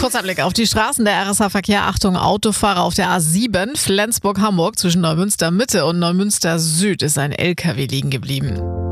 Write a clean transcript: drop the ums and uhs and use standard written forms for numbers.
Kurzer Blick auf die Straßen. Der RSA-Verkehr. Achtung, Autofahrer auf der A7 Flensburg-Hamburg zwischen Neumünster Mitte und Neumünster Süd ist ein LKW liegen geblieben.